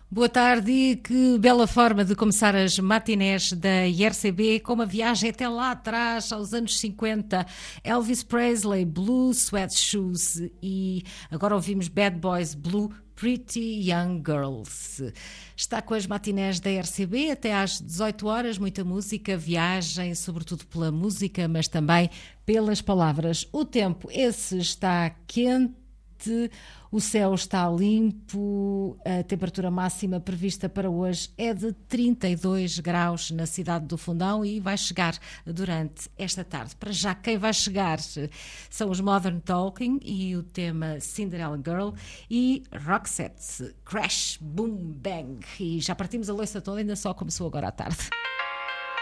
Boa tarde e que bela forma de começar as matinés da RCB com uma viagem até lá atrás, aos anos 50. Elvis Presley, Blue Sweat Shoes e agora ouvimos Bad Boys Blue, Pretty Young Girls. Está com as matinés da RCB até às 18 horas, muita música, viagem, sobretudo pela música, mas também pelas palavras. O tempo, esse está quente. O céu está limpo, a temperatura máxima prevista para hoje é de 32 graus na cidade do Fundão e vai chegar durante esta tarde. Para já, quem vai chegar são os Modern Talking e o tema Cinderella Girl e Roxette, Crash, Boom, Bang. E já partimos a louça toda, ainda só começou agora à tarde.